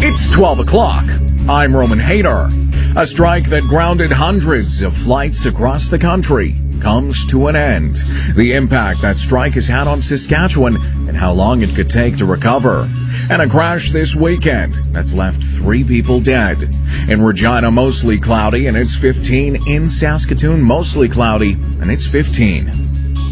It's 12 o'clock. I'm Roman Hayter. A strike that grounded hundreds of flights across the country comes to an end. The impact that strike has had on Saskatchewan and how long it could take to recover. And a crash this weekend that's left 3 people dead. In Regina, mostly cloudy, and it's 15. In Saskatoon, mostly cloudy, and it's 15.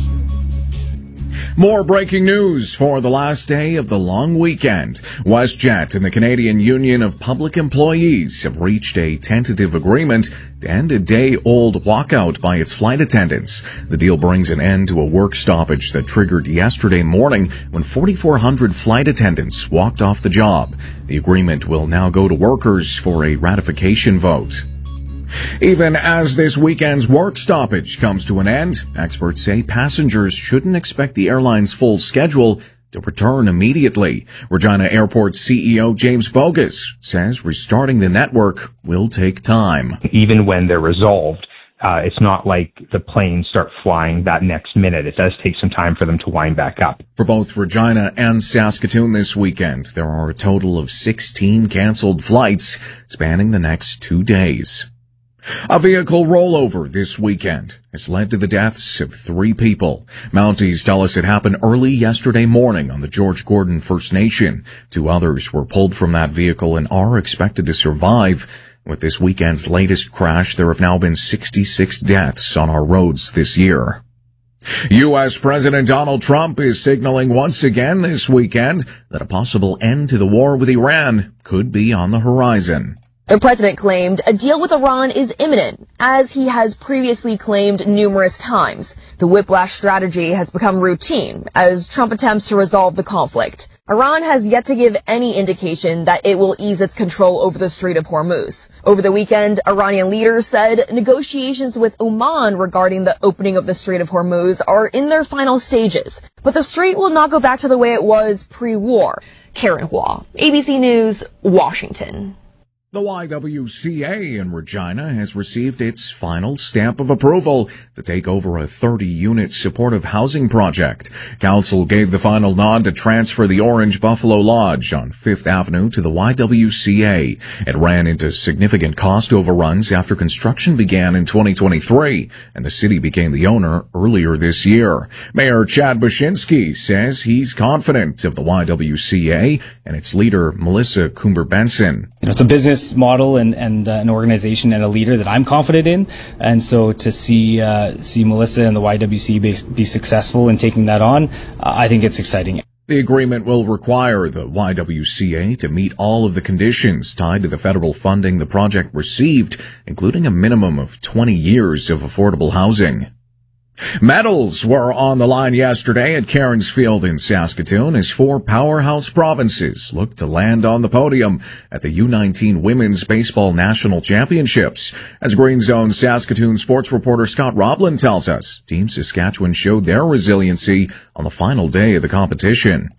More breaking news for the last day of the long weekend. WestJet and the Canadian Union of Public Employees have reached a tentative agreement to end a day-old walkout by its flight attendants. The deal brings an end to a work stoppage that triggered yesterday morning when 4,400 flight attendants walked off the job. The agreement will now go to workers for a ratification vote. Even as this weekend's work stoppage comes to an end, experts say passengers shouldn't expect the airline's full schedule to return immediately. Regina Airport CEO James Bogus says restarting the network will take time. Even when they're resolved, it's not like the planes start flying that next minute. It does take some time for them to wind back up. For both Regina and Saskatoon this weekend, there are a total of 16 canceled flights spanning the next 2 days. A vehicle rollover this weekend has led to the deaths of 3 people. Mounties tell us it happened early yesterday morning on the George Gordon First Nation. 2 others were pulled from that vehicle and are expected to survive. With this weekend's latest crash, there have now been 66 deaths on our roads this year. U.S. President Donald Trump is signaling once again this weekend that a possible end to the war with Iran could be on the horizon. The president claimed a deal with Iran is imminent, as he has previously claimed numerous times. The whiplash strategy has become routine as Trump attempts to resolve the conflict. Iran has yet to give any indication that it will ease its control over the Strait of Hormuz. Over the weekend, Iranian leaders said negotiations with Oman regarding the opening of the Strait of Hormuz are in their final stages. But the strait will not go back to the way it was pre-war. Karen Hua, ABC News, Washington. The YWCA in Regina has received its final stamp of approval to take over a 30-unit supportive housing project. Council gave the final nod to transfer the Orange Buffalo Lodge on 5th Avenue to the YWCA. It ran into significant cost overruns after construction began in 2023, and the city became the owner earlier this year. Mayor Chad Bushinsky says he's confident of the YWCA and its leader, Melissa Coomber-Benson. It's a business model and an organization and a leader that I'm confident in, and so to see Melissa and the YWCA be successful in taking that on, I think it's exciting. The agreement will require the YWCA to meet all of the conditions tied to the federal funding the project received, including a minimum of 20 years of affordable housing. Medals were on the line yesterday at Cairns Field in Saskatoon as 4 powerhouse provinces looked to land on the podium at the U19 Women's Baseball National Championships. As Green Zone Saskatoon sports reporter Scott Roblin tells us, Team Saskatchewan showed their resiliency on the final day of the competition.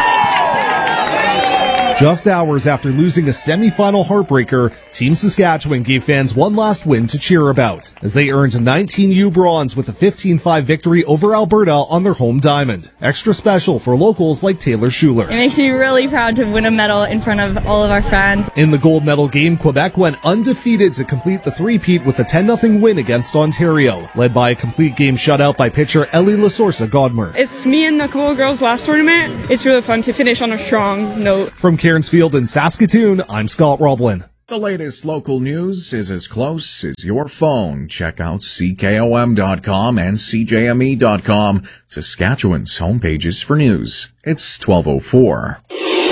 Just hours after losing a semi-final heartbreaker, Team Saskatchewan gave fans one last win to cheer about as they earned 19U bronze with a 15-5 victory over Alberta on their home diamond. Extra special for locals like Taylor Schuler. It makes me really proud to win a medal in front of all of our fans. In the gold medal game, Quebec went undefeated to complete the three-peat with a 10-0 win against Ontario, led by a complete game shutout by pitcher Ellie Lasorsa Godmer. It's me and the couple of girls last tournament. It's really fun to finish on a strong note. From Cairns Field in Saskatoon, I'm Scott Roblin. The latest local news is as close as your phone. Check out CKOM.com and CJME.com, Saskatchewan's homepages for news. It's 12:04.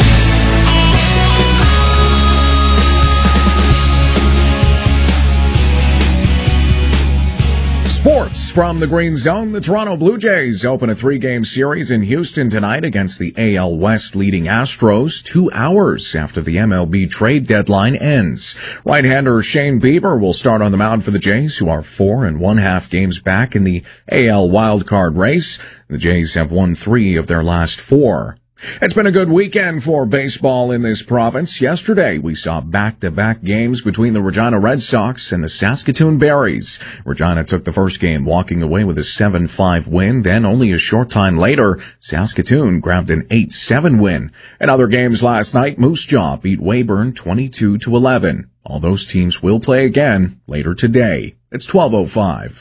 Sports from the Green Zone. The Toronto Blue Jays open a 3-game series in Houston tonight against the AL West leading Astros 2 hours after the MLB trade deadline ends. Right-hander Shane Bieber will start on the mound for the Jays, who are 4 1/2 games back in the AL wildcard race. The Jays have won 3 of their last 4. It's been a good weekend for baseball in this province. Yesterday, we saw back-to-back games between the Regina Red Sox and the Saskatoon Berries. Regina took the first game, walking away with a 7-5 win. Then, only a short time later, Saskatoon grabbed an 8-7 win. In other games last night, Moose Jaw beat Weyburn 22-11. All those teams will play again later today. It's 12:05.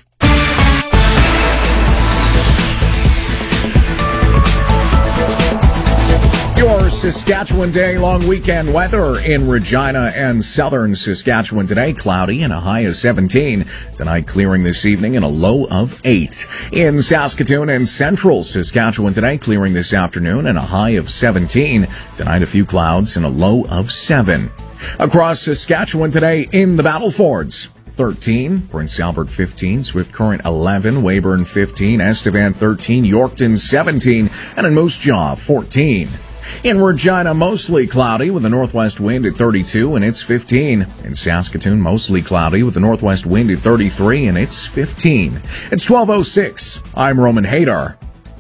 Your Saskatchewan Day long weekend weather in Regina and southern Saskatchewan today. Cloudy and a high of 17. Tonight clearing this evening and a low of 8. In Saskatoon and central Saskatchewan today, clearing this afternoon and a high of 17. Tonight a few clouds and a low of 7. Across Saskatchewan today in the Battlefords. 13, Prince Albert 15, Swift Current 11, Weyburn 15, Estevan 13, Yorkton 17, and in Moose Jaw 14. In Regina, mostly cloudy with a northwest wind at 32 and it's 15. In Saskatoon, mostly cloudy with a northwest wind at 33 and it's 15. It's 12:06. I'm Roman Hadar.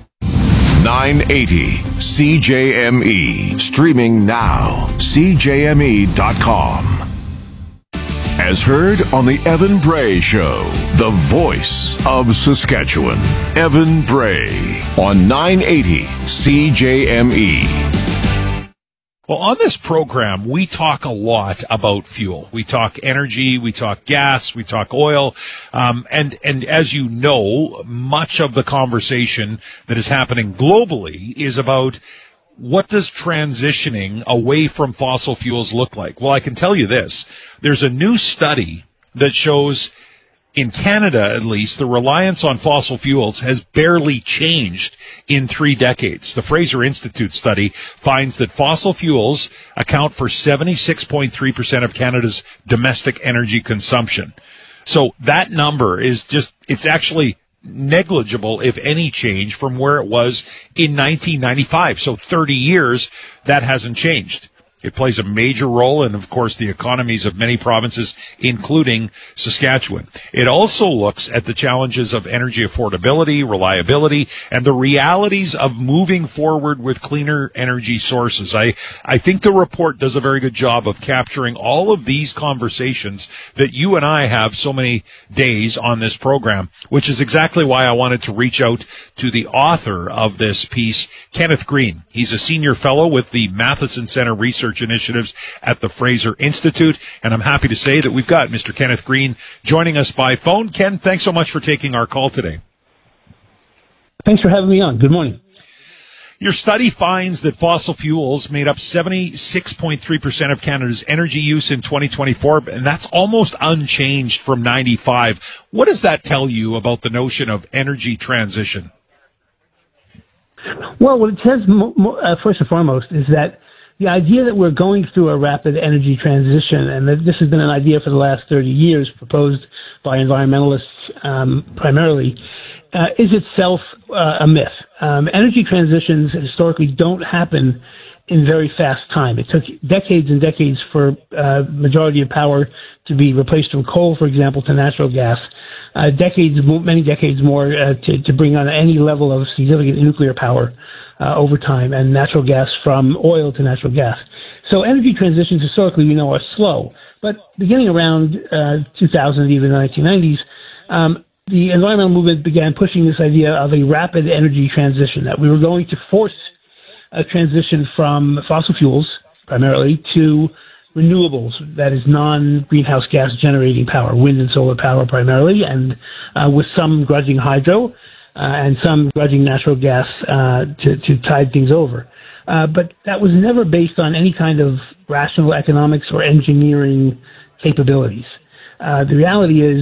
980 CJME. Streaming now. CJME.com. As heard on the Evan Bray Show, the voice of Saskatchewan. Evan Bray on 980 CJME. Well, on this program, we talk a lot about fuel. We talk energy, we talk gas, we talk oil, and as you know, much of the conversation that is happening globally is about what does transitioning away from fossil fuels look like? Well, I can tell you this. There's a new study that shows, in Canada at least, the reliance on fossil fuels has barely changed in 3 decades. The Fraser Institute study finds that fossil fuels account for 76.3% of Canada's domestic energy consumption. So that number is it's actually negligible, if any, change from where it was in 1995. So 30 years, that hasn't changed. It plays a major role in, of course, the economies of many provinces, including Saskatchewan. It also looks at the challenges of energy affordability, reliability, and the realities of moving forward with cleaner energy sources. I think the report does a very good job of capturing all of these conversations that you and I have so many days on this program, which is exactly why I wanted to reach out to the author of this piece, Kenneth Green. He's a senior fellow with the Matheson Center Research Initiatives at the Fraser Institute, and I'm happy to say that we've got Mr. Kenneth Green joining us by phone. Ken, thanks so much for taking our call today. Thanks for having me on. Good morning. Your study finds that fossil fuels made up 76.3% of Canada's energy use in 2024, and that's almost unchanged from 95. What does that tell you about the notion of energy transition? Well, what it says, first and foremost, is that the idea that we're going through a rapid energy transition, and that this has been an idea for the last 30 years proposed by environmentalists primarily, is itself a myth. Energy transitions historically don't happen in very fast time. It took decades and decades for majority of power to be replaced from coal, for example, to natural gas. Many decades more to bring on any level of significant nuclear power over time, and natural gas from oil to natural gas. So energy transitions historically we know are slow, but beginning around 2000, even the 1990s, the environmental movement began pushing this idea of a rapid energy transition, that we were going to force a transition from fossil fuels primarily to renewables, that is non-greenhouse gas generating power, wind and solar power primarily, and with some grudging hydro, and some grudging natural gas to tide things over. But that was never based on any kind of rational economics or engineering capabilities. The reality is